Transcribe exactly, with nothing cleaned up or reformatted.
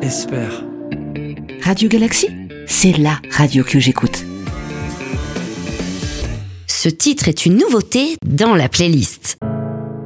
espère. Radio Galaxy, c'est la radio que j'écoute. Ce titre est une nouveauté dans la playlist.